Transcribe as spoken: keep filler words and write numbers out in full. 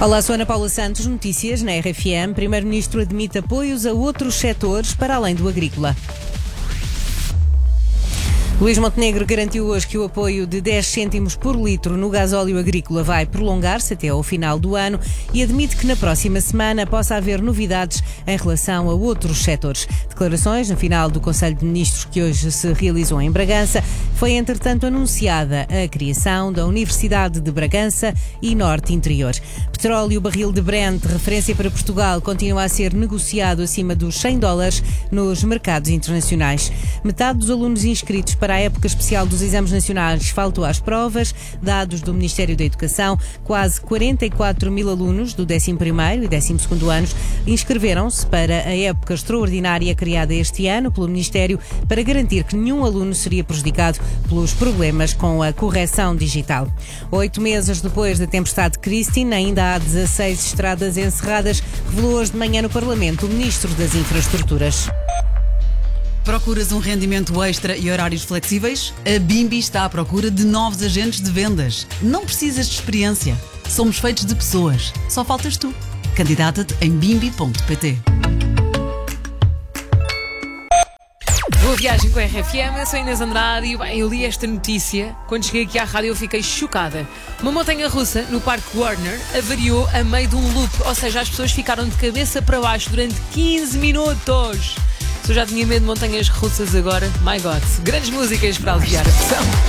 Olá, sou Ana Paula Santos, notícias na R F M. Primeiro-Ministro admite apoios a outros setores para além do agrícola. Luís Montenegro garantiu hoje que o apoio de dez cêntimos por litro no gasóleo agrícola vai prolongar-se até ao final do ano e admite que na próxima semana possa haver novidades em relação a outros setores. Declarações no final do Conselho de Ministros que hoje se realizou em Bragança. Foi, entretanto, anunciada a criação da Universidade de Bragança e Norte Interior. Petróleo barril de Brent, referência para Portugal, continua a ser negociado acima dos cem dólares nos mercados internacionais. Metade dos alunos inscritos para a época especial dos exames nacionais faltou às provas. Dados do Ministério da Educação, quase quarenta e quatro mil alunos do décimo primeiro e décimo segundo anos inscreveram-se para a época extraordinária criada este ano pelo Ministério para garantir que nenhum aluno seria prejudicado pelos problemas com a correção digital. Oito meses depois da tempestade Christine, ainda há dezasseis estradas encerradas, revelou hoje de manhã no Parlamento o Ministro das Infraestruturas. Procuras um rendimento extra e horários flexíveis? A Bimbi está à procura de novos agentes de vendas. Não precisas de experiência. Somos feitos de pessoas. Só faltas tu. Candidata-te em bimbi ponto pt. Boa viagem com a R F M, eu sou Inês Andrade e bem, eu li esta notícia. Quando cheguei aqui à rádio eu fiquei chocada. Uma montanha-russa no Parque Warner avariou a meio de um loop, ou seja, as pessoas ficaram de cabeça para baixo durante quinze minutos. Se eu já tinha medo de montanhas russas agora, my God, grandes músicas para aliviar a pressão.